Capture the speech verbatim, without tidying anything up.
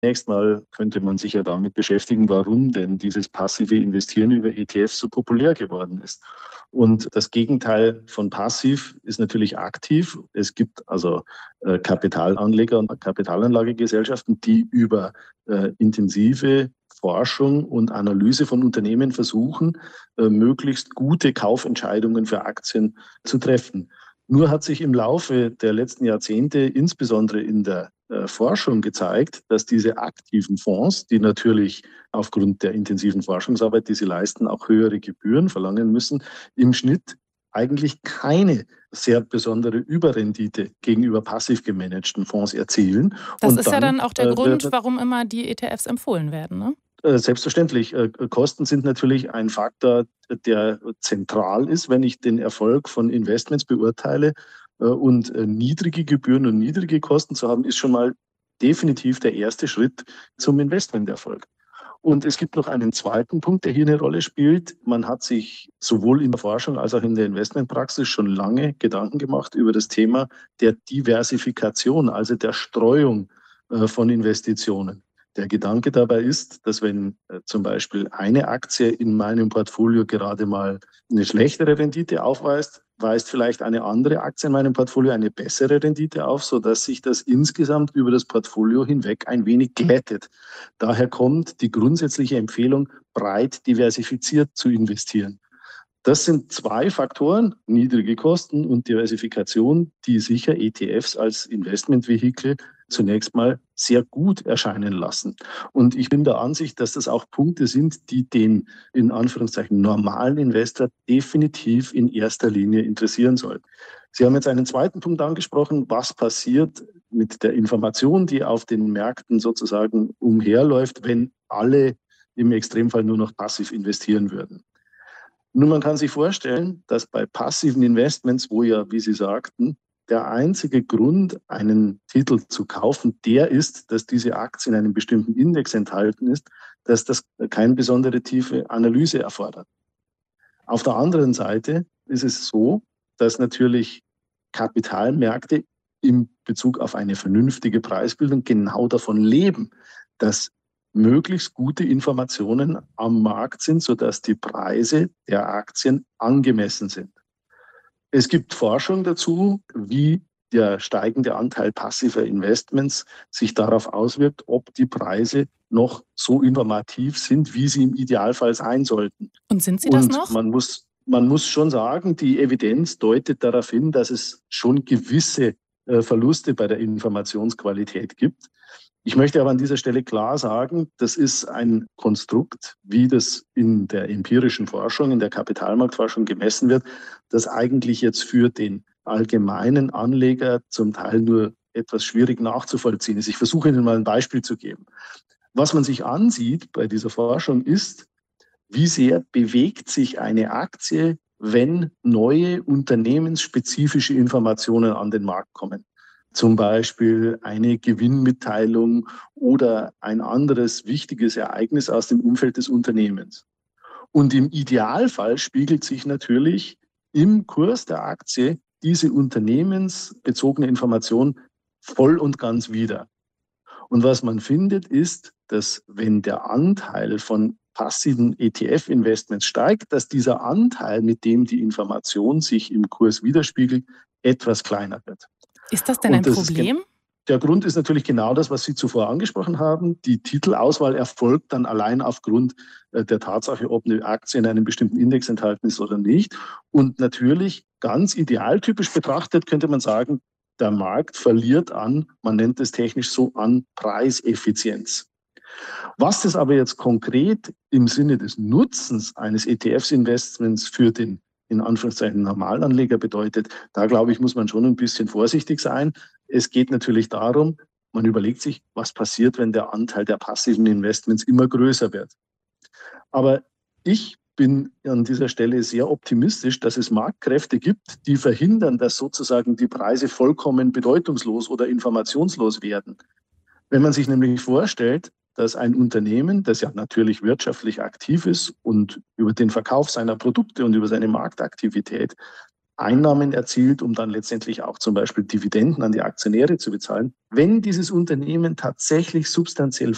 Zunächst mal könnte man sich ja damit beschäftigen, warum denn dieses passive Investieren über E T Fs so populär geworden ist. Und das Gegenteil von passiv ist natürlich aktiv. Es gibt also äh, Kapitalanleger und Kapitalanlagegesellschaften, die über äh, intensive Forschung und Analyse von Unternehmen versuchen, äh, möglichst gute Kaufentscheidungen für Aktien zu treffen. Nur hat sich im Laufe der letzten Jahrzehnte, insbesondere in der äh, Forschung, gezeigt, dass diese aktiven Fonds, die natürlich aufgrund der intensiven Forschungsarbeit, die sie leisten, auch höhere Gebühren verlangen müssen, im Schnitt eigentlich keine sehr besondere Überrendite gegenüber passiv gemanagten Fonds erzielen. Das Und ist ja dann dann auch der äh, Grund, wird warum immer die E T Fs empfohlen werden, ne? Äh, Selbstverständlich. Äh, Kosten sind natürlich ein Faktor, der zentral ist, wenn ich den Erfolg von Investments beurteile. Äh, Und äh, niedrige Gebühren und niedrige Kosten zu haben, ist schon mal definitiv der erste Schritt zum Investmenterfolg. Und es gibt noch einen zweiten Punkt, der hier eine Rolle spielt. Man hat sich sowohl in der Forschung als auch in der Investmentpraxis schon lange Gedanken gemacht über das Thema der Diversifikation, also der Streuung äh, von Investitionen. Der Gedanke dabei ist, dass wenn äh, zum Beispiel eine Aktie in meinem Portfolio gerade mal eine schlechtere Rendite aufweist, weist vielleicht eine andere Aktie in meinem Portfolio eine bessere Rendite auf, sodass sich das insgesamt über das Portfolio hinweg ein wenig glättet. Daher kommt die grundsätzliche Empfehlung, breit diversifiziert zu investieren. Das sind zwei Faktoren, niedrige Kosten und Diversifikation, die sicher E T Fs als Investmentvehikel zunächst mal sehr gut erscheinen lassen. Und ich bin der Ansicht, dass das auch Punkte sind, die den in Anführungszeichen normalen Investor definitiv in erster Linie interessieren sollten. Sie haben jetzt einen zweiten Punkt angesprochen, was passiert mit der Information, die auf den Märkten sozusagen umherläuft, wenn alle im Extremfall nur noch passiv investieren würden. Nun, man kann sich vorstellen, dass bei passiven Investments, wo ja, wie Sie sagten, der einzige Grund, einen Titel zu kaufen, der ist, dass diese Aktie in einem bestimmten Index enthalten ist, dass das keine besondere tiefe Analyse erfordert. Auf der anderen Seite ist es so, dass natürlich Kapitalmärkte in Bezug auf eine vernünftige Preisbildung genau davon leben, dass möglichst gute Informationen am Markt sind, sodass die Preise der Aktien angemessen sind. Es gibt Forschung dazu, wie der steigende Anteil passiver Investments sich darauf auswirkt, ob die Preise noch so informativ sind, wie sie im Idealfall sein sollten. Und sind sie das Und noch? man muss, man muss schon sagen, die Evidenz deutet darauf hin, dass es schon gewisse äh, Verluste bei der Informationsqualität gibt. Ich möchte aber an dieser Stelle klar sagen, das ist ein Konstrukt, wie das in der empirischen Forschung, in der Kapitalmarktforschung gemessen wird, das eigentlich jetzt für den allgemeinen Anleger zum Teil nur etwas schwierig nachzuvollziehen ist. Ich versuche Ihnen mal ein Beispiel zu geben. Was man sich ansieht bei dieser Forschung ist, wie sehr bewegt sich eine Aktie, wenn neue unternehmensspezifische Informationen an den Markt kommen. Zum Beispiel eine Gewinnmitteilung oder ein anderes wichtiges Ereignis aus dem Umfeld des Unternehmens. Und im Idealfall spiegelt sich natürlich im Kurs der Aktie diese unternehmensbezogene Information voll und ganz wider. Und was man findet, ist, dass wenn der Anteil von passiven E T F-Investments steigt, dass dieser Anteil, mit dem die Information sich im Kurs widerspiegelt, etwas kleiner wird. Ist das denn ein Und das ist Problem? der Grund ist natürlich genau das, was Sie zuvor angesprochen haben. Die Titelauswahl erfolgt dann allein aufgrund der Tatsache, ob eine Aktie in einem bestimmten Index enthalten ist oder nicht. Und natürlich, ganz idealtypisch betrachtet, könnte man sagen, der Markt verliert an, man nennt es technisch so, an Preiseffizienz. Was das aber jetzt konkret im Sinne des Nutzens eines E T Fs-Investments für den in Anführungszeichen Normalanleger bedeutet, da glaube ich, muss man schon ein bisschen vorsichtig sein. Es geht natürlich darum, man überlegt sich, was passiert, wenn der Anteil der passiven Investments immer größer wird. Aber ich bin an dieser Stelle sehr optimistisch, dass es Marktkräfte gibt, die verhindern, dass sozusagen die Preise vollkommen bedeutungslos oder informationslos werden. Wenn man sich nämlich vorstellt, dass ein Unternehmen, das ja natürlich wirtschaftlich aktiv ist und über den Verkauf seiner Produkte und über seine Marktaktivität Einnahmen erzielt, um dann letztendlich auch zum Beispiel Dividenden an die Aktionäre zu bezahlen, wenn dieses Unternehmen tatsächlich substanziell